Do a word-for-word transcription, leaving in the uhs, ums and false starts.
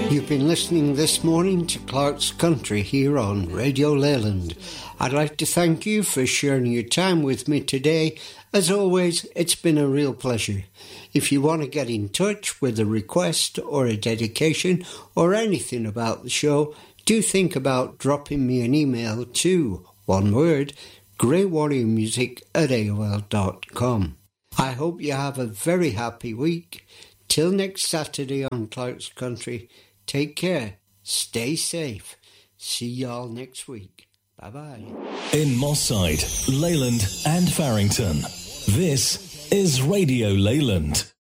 You've been listening this morning to Clark's Country here on Radio Leyland. I'd like to thank you for sharing your time with me today. As always, it's been a real pleasure. If you want to get in touch with a request or a dedication or anything about the show, do think about dropping me an email to, one word, greywarriormusic at A O L dot com. I hope you have a very happy week. Till next Saturday on Clark's Country, take care, stay safe. See y'all next week. Bye-bye. In Moss Side, Leyland and Farrington, this is Radio Leyland.